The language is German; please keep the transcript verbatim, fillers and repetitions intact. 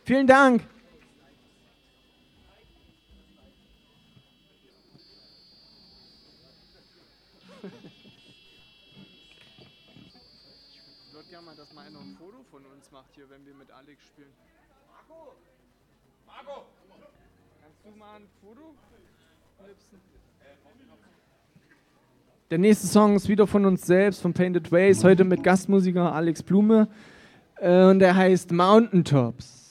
Vielen Dank. Ich würde gerne mal, dass mal einer ein Foto von uns macht hier, wenn wir mit Alex spielen. Marco! Marco! Kannst du mal ein Foto knipsen? Der nächste Song ist wieder von uns selbst, von Painted Ways, heute mit Gastmusiker Alex Blume. Äh, und der heißt Mountaintops.